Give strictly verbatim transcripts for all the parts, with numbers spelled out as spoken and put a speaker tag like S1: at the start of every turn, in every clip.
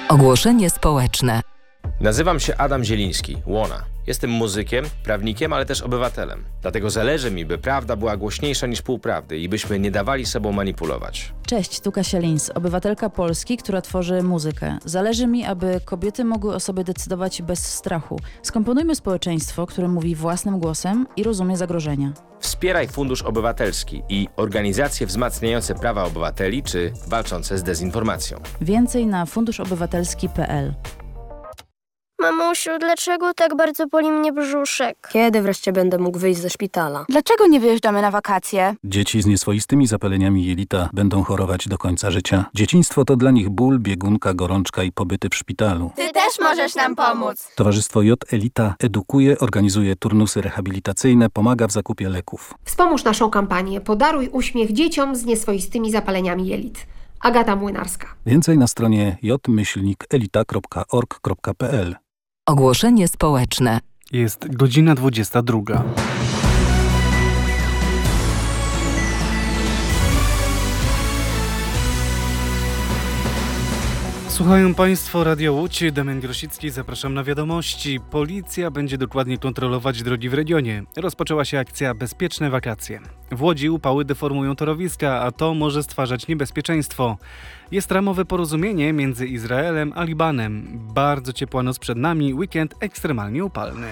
S1: Ogłoszenie społeczne.
S2: Nazywam się Adam Zieliński, Łona. Jestem muzykiem, prawnikiem, ale też obywatelem. Dlatego zależy mi, by prawda była głośniejsza niż półprawdy i byśmy nie dawali sobą manipulować.
S3: Cześć, tu Kasia Lins, obywatelka Polski, która tworzy muzykę. Zależy mi, aby kobiety mogły o sobie decydować bez strachu. Skomponujmy społeczeństwo, które mówi własnym głosem i rozumie zagrożenia.
S2: Wspieraj Fundusz Obywatelski i organizacje wzmacniające prawa obywateli czy walczące z dezinformacją.
S3: Więcej na fundusz obywatelski kropka p l.
S4: Mamusiu, dlaczego tak bardzo boli mnie brzuszek?
S5: Kiedy wreszcie będę mógł wyjść ze szpitala?
S6: Dlaczego nie wyjeżdżamy na wakacje?
S7: Dzieci z nieswoistymi zapaleniami jelita będą chorować do końca życia. Dzieciństwo to dla nich ból, biegunka, gorączka i pobyty w szpitalu.
S6: Ty też możesz nam pomóc!
S7: Towarzystwo J Elita edukuje, organizuje turnusy rehabilitacyjne, pomaga w zakupie leków.
S8: Wspomóż naszą kampanię Podaruj uśmiech dzieciom z nieswoistymi zapaleniami jelit. Agata Młynarska.
S7: Więcej na stronie j myślnik elita kropka org kropka p l.
S1: Ogłoszenie społeczne.
S9: Jest godzina dwudziesta druga. Słuchają Państwo Radio Łódź, Damian Grosicki, zapraszam na wiadomości. Policja będzie dokładnie kontrolować drogi w regionie. Rozpoczęła się akcja Bezpieczne wakacje. W Łodzi upały deformują torowiska, a to może stwarzać niebezpieczeństwo. Jest ramowe porozumienie między Izraelem a Libanem. Bardzo ciepła noc przed nami, weekend ekstremalnie upalny.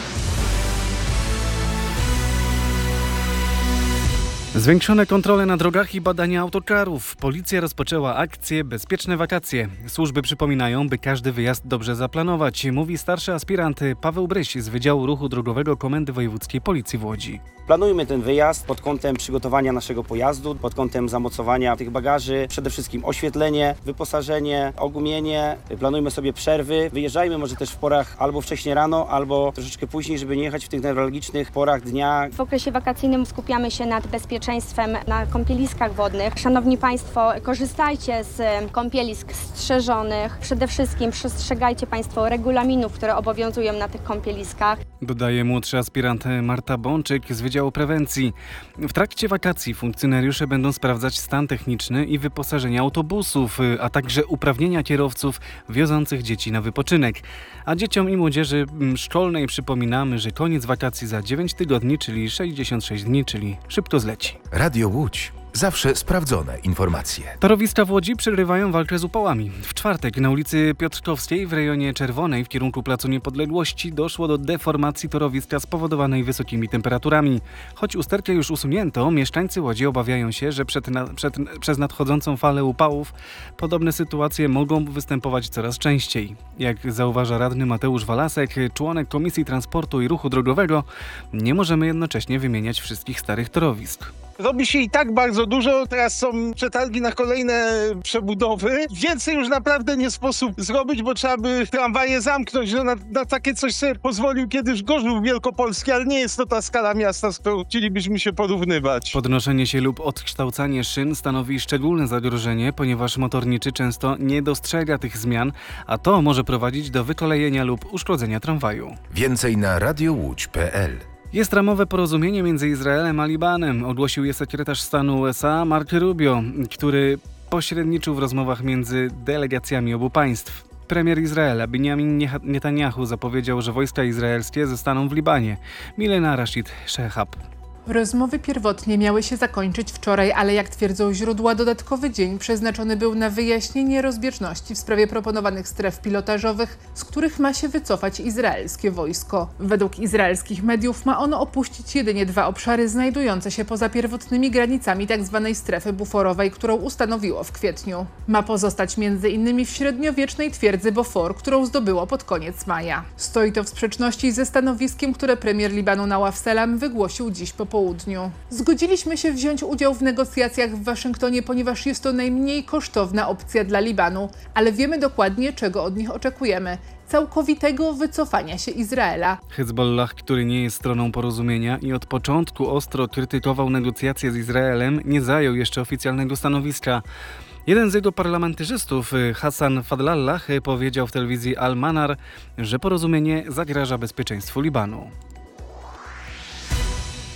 S9: Zwiększone kontrole na drogach i badania autokarów. Policja rozpoczęła akcję Bezpieczne wakacje. Służby przypominają, by każdy wyjazd dobrze zaplanować, mówi starszy aspirant Paweł Bryś z Wydziału Ruchu Drogowego Komendy Wojewódzkiej Policji w Łodzi.
S10: Planujmy ten wyjazd pod kątem przygotowania naszego pojazdu, pod kątem zamocowania tych bagaży, przede wszystkim oświetlenie, wyposażenie, ogumienie. Planujmy sobie przerwy. Wyjeżdżajmy może też w porach albo wcześnie rano, albo troszeczkę później, żeby nie jechać w tych newralgicznych porach dnia.
S11: W okresie wakacyjnym skupiamy się nad bezpieczeństwem na kąpieliskach wodnych. Szanowni Państwo, korzystajcie z kąpielisk strzeżonych. Przede wszystkim przestrzegajcie Państwo regulaminów, które obowiązują na tych kąpieliskach.
S9: Dodaje młodszy aspirant Marta Bączyk z Wydziału Prewencji. W trakcie wakacji funkcjonariusze będą sprawdzać stan techniczny i wyposażenie autobusów, a także uprawnienia kierowców wiozących dzieci na wypoczynek. A dzieciom i młodzieży szkolnej przypominamy, że koniec wakacji za dziewięć tygodni, czyli sześćdziesiąt sześć dni, czyli szybko zleci.
S12: Radio Łódź. Zawsze sprawdzone informacje.
S9: Torowiska w Łodzi przerywają walkę z upałami. W czwartek na ulicy Piotrkowskiej w rejonie Czerwonej w kierunku Placu Niepodległości doszło do deformacji torowiska spowodowanej wysokimi temperaturami. Choć usterkę już usunięto, mieszkańcy Łodzi obawiają się, że przed na, przed, przez nadchodzącą falę upałów podobne sytuacje mogą występować coraz częściej. Jak zauważa radny Mateusz Walasek, członek Komisji Transportu i Ruchu Drogowego, nie możemy jednocześnie wymieniać wszystkich starych torowisk.
S13: Robi się i tak bardzo dużo, teraz są przetargi na kolejne przebudowy. Więcej już naprawdę nie sposób zrobić, bo trzeba by tramwaje zamknąć. No na, na takie coś sobie pozwolił kiedyś Gorzów Wielkopolski, ale nie jest to ta skala miasta, z którą chcielibyśmy się porównywać.
S9: Podnoszenie się lub odkształcanie szyn stanowi szczególne zagrożenie, ponieważ motorniczy często nie dostrzega tych zmian, a to może prowadzić do wykolejenia lub uszkodzenia tramwaju.
S12: Więcej na radiowódź kropka p l.
S9: Jest ramowe porozumienie między Izraelem a Libanem. Ogłosił je sekretarz stanu U S A Marco Rubio, który pośredniczył w rozmowach między delegacjami obu państw. Premier Izraela Benjamin Netanyahu zapowiedział, że wojska izraelskie zostaną w Libanie. Milena Rashid Shehab.
S14: Rozmowy pierwotnie miały się zakończyć wczoraj, ale jak twierdzą źródła, dodatkowy dzień przeznaczony był na wyjaśnienie rozbieżności w sprawie proponowanych stref pilotażowych, z których ma się wycofać izraelskie wojsko. Według izraelskich mediów ma ono opuścić jedynie dwa obszary znajdujące się poza pierwotnymi granicami tzw. strefy buforowej, którą ustanowiło w kwietniu. Ma pozostać między innymi w średniowiecznej twierdzy Bofor, którą zdobyło pod koniec maja. Stoi to w sprzeczności ze stanowiskiem, które premier Libanu Nawaf Salam wygłosił dziś po południu. Zgodziliśmy się wziąć udział w negocjacjach w Waszyngtonie, ponieważ jest to najmniej kosztowna opcja dla Libanu, ale wiemy dokładnie, czego od nich oczekujemy. Całkowitego wycofania się Izraela.
S9: Hezbollah, który nie jest stroną porozumienia i od początku ostro krytykował negocjacje z Izraelem, nie zajął jeszcze oficjalnego stanowiska. Jeden z jego parlamentarzystów, Hassan Fadlallah, powiedział w telewizji Al-Manar, że porozumienie zagraża bezpieczeństwu Libanu.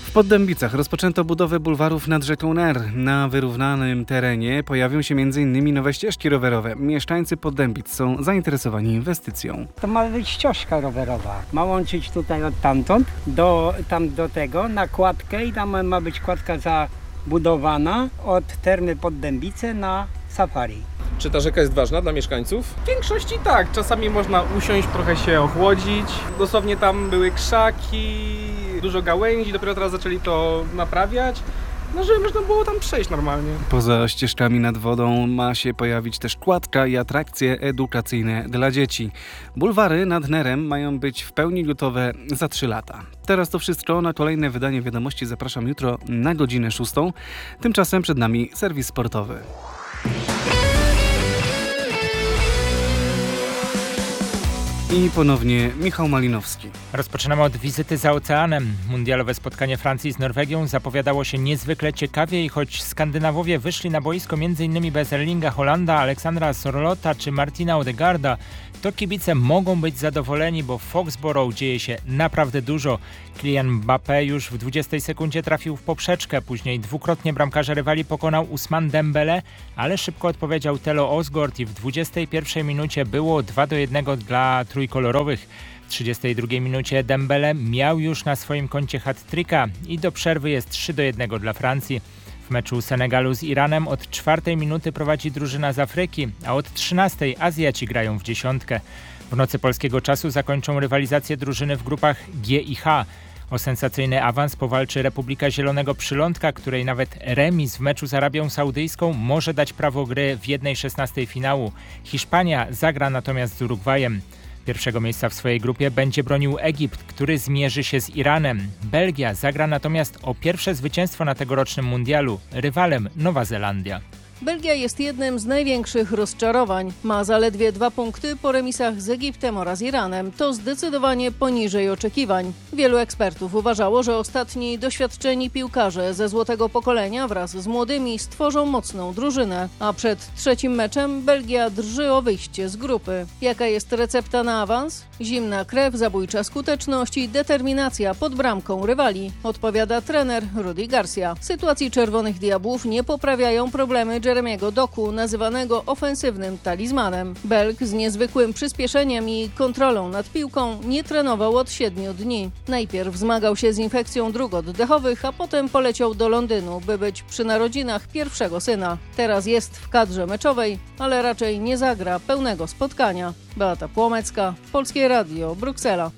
S9: W Poddębicach rozpoczęto budowę bulwarów nad rzeką Ner. Na wyrównanym terenie pojawią się między innymi nowe ścieżki rowerowe. Mieszkańcy Poddębic są zainteresowani inwestycją.
S15: To ma być ścieżka rowerowa. Ma łączyć tutaj od tamtąd do, tam do tego na kładkę i tam ma być kładka zabudowana od Termy Poddębice na safari.
S16: Czy ta rzeka jest ważna dla mieszkańców?
S17: W większości tak. Czasami można usiąść, trochę się ochłodzić. Dosłownie tam były krzaki, dużo gałęzi, dopiero teraz zaczęli to naprawiać. No, żeby można było tam przejść normalnie.
S9: Poza ścieżkami nad wodą ma się pojawić też kładka i atrakcje edukacyjne dla dzieci. Bulwary nad Nerem mają być w pełni gotowe za trzy lata. Teraz to wszystko. Na kolejne wydanie Wiadomości zapraszam jutro na godzinę szóstą. Tymczasem przed nami serwis sportowy. I ponownie Michał Malinowski.
S18: Rozpoczynamy od wizyty za oceanem. Mundialowe spotkanie Francji z Norwegią zapowiadało się niezwykle ciekawie i choć Skandynawowie wyszli na boisko m.in. bez Erlinga Holanda, Aleksandra Sorlota czy Martina Odegaarda, to kibice mogą być zadowoleni, bo w Foxborough dzieje się naprawdę dużo. Kylian Mbappé już w dwudziestej sekundzie trafił w poprzeczkę, później dwukrotnie bramkarza rywali pokonał Ousmane Dembele, ale szybko odpowiedział Telo Osgord i w dwudziestej pierwszej minucie było dwa do jednego dla trójkolorowych. W trzydziestej drugiej minucie Dembele miał już na swoim koncie hat-tricka i do przerwy jest trzy do jednego dla Francji. W meczu Senegalu z Iranem od czwartej minuty prowadzi drużyna z Afryki, a od trzynastej Azjaci grają w dziesiątkę. W nocy polskiego czasu zakończą rywalizację drużyny w grupach G i H. O sensacyjny awans powalczy Republika Zielonego Przylądka, której nawet remis w meczu z Arabią Saudyjską może dać prawo gry w jednej szesnastej finału. Hiszpania zagra natomiast z Urugwajem. Pierwszego miejsca w swojej grupie będzie bronił Egipt, który zmierzy się z Iranem. Belgia zagra natomiast o pierwsze zwycięstwo na tegorocznym mundialu. Rywalem Nowa Zelandia.
S19: Belgia jest jednym z największych rozczarowań. Ma zaledwie dwa punkty po remisach z Egiptem oraz Iranem. To zdecydowanie poniżej oczekiwań. Wielu ekspertów uważało, że ostatni doświadczeni piłkarze ze złotego pokolenia wraz z młodymi stworzą mocną drużynę. A przed trzecim meczem Belgia drży o wyjście z grupy. Jaka jest recepta na awans? Zimna krew, zabójcza skuteczność i determinacja pod bramką rywali, odpowiada trener Rudi Garcia. Sytuacji Czerwonych Diabłów nie poprawiają problemy Jeremiego Doku, nazywanego ofensywnym talizmanem. Belg z niezwykłym przyspieszeniem i kontrolą nad piłką nie trenował od siedmiu dni. Najpierw zmagał się z infekcją dróg oddechowych, a potem poleciał do Londynu, by być przy narodzinach pierwszego syna. Teraz jest w kadrze meczowej, ale raczej nie zagra pełnego spotkania. Beata Płomecka, Polskie Radio, Bruksela.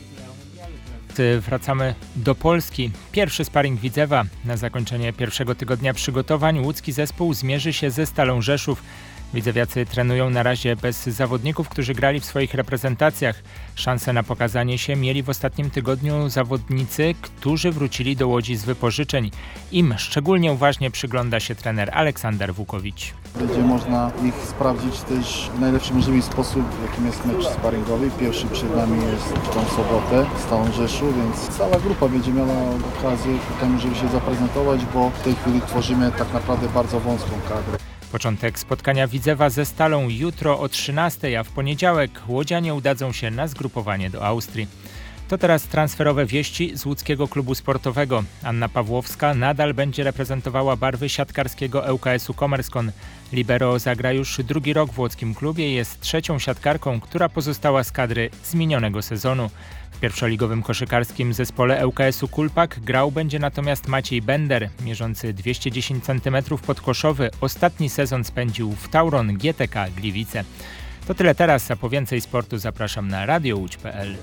S18: Wracamy do Polski. Pierwszy sparring Widzewa. Na zakończenie pierwszego tygodnia przygotowań łódzki zespół zmierzy się ze Stalą Rzeszów. Widzewiacy trenują na razie bez zawodników, którzy grali w swoich reprezentacjach. Szansę na pokazanie się mieli w ostatnim tygodniu zawodnicy, którzy wrócili do Łodzi z wypożyczeń. Im szczególnie uważnie przygląda się trener Aleksander Wukowicz.
S20: Będzie można ich sprawdzić też w najlepszy możliwy sposób, jakim jest mecz sparingowy. Pierwszy przed nami jest w tą sobotę z Stalą Rzeszów, więc cała grupa będzie miała okazję ku temu, żeby się zaprezentować, bo w tej chwili tworzymy tak naprawdę bardzo wąską kadrę.
S18: Początek spotkania Widzewa ze Stalą jutro o trzynastej, a w poniedziałek łodzianie udadzą się na zgrupowanie do Austrii. To teraz transferowe wieści z łódzkiego klubu sportowego. Anna Pawłowska nadal będzie reprezentowała barwy siatkarskiego L K S-u Komerskon. Libero zagra już drugi rok w łódzkim klubie i jest trzecią siatkarką, która pozostała z kadry z minionego sezonu. W pierwszoligowym koszykarskim zespole L K S-u Kulpak grał będzie natomiast Maciej Bender, mierzący dwieście dziesięć centymetrów podkoszowy. Ostatni sezon spędził w Tauron G T K Gliwice. To tyle teraz, a po więcej sportu zapraszam na radio łódź kropka p l.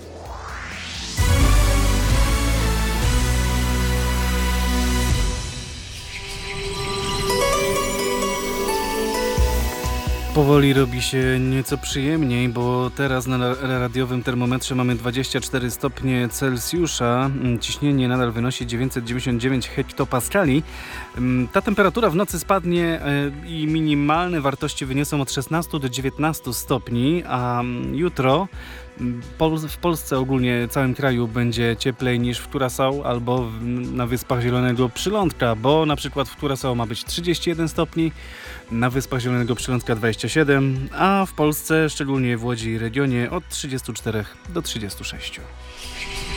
S9: Powoli robi się nieco przyjemniej, bo teraz na radiowym termometrze mamy dwadzieścia cztery stopnie Celsjusza. Ciśnienie nadal wynosi dziewięćset dziewięćdziesiąt dziewięć hektopaskali. Ta temperatura w nocy spadnie i minimalne wartości wyniosą od szesnastu do dziewiętnastu stopni, a jutro w Polsce, ogólnie w całym kraju, będzie cieplej niż w Curaçao albo na Wyspach Zielonego Przylądka, bo na przykład w Curaçao ma być trzydzieści jeden stopni, na Wyspach Zielonego Przylądka dwadzieścia siedem, a w Polsce, szczególnie w Łodzi i regionie, od trzydziestu czterech do trzydziestu sześciu.